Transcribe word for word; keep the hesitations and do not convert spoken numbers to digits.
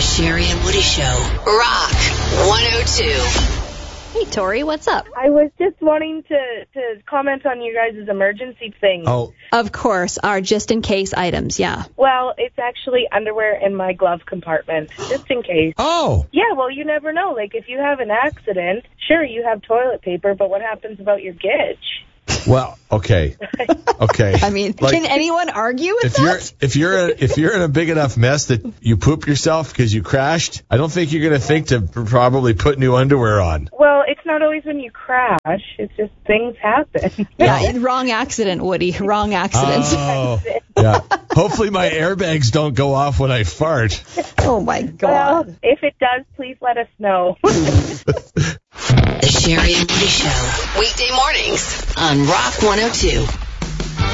The Sherry and Woody Show. Rock one oh two. Hey, Tori, what's up? I was just wanting to, to comment on you guys' emergency thing. Oh, Of course, our just-in-case items, yeah. Well, it's actually underwear in my glove compartment, just in case. oh, Yeah, well, you never know. Like, if you have an accident, sure, you have toilet paper, but what happens about your gitch? well, okay, okay. I mean, Like, can anyone argue with if you're that? if you're a, if you're in a big enough mess that you poop yourself because you crashed, I don't think you're gonna think to probably put new underwear on. Well, it's not always when you crash. It's just things happen. Yeah, wrong accident, Woody. Wrong accident. Oh, yeah. Hopefully my airbags don't go off when I fart. Oh, my Well, God. if it does, please let us know. The Sherry and Woody Show. Weekday mornings on Rock one oh two.